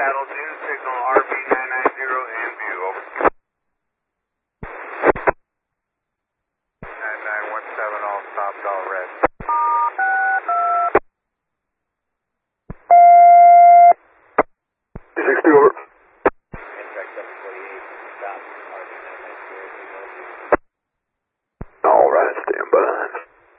Paddle Dune, signal RB990 in view, over. 9917, all stopped, all red. Over. Intact 748, stop, RB990,